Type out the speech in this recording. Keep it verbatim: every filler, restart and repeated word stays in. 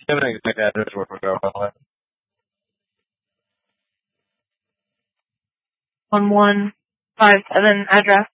you have an exact address where we go, by the way? One one five seven address.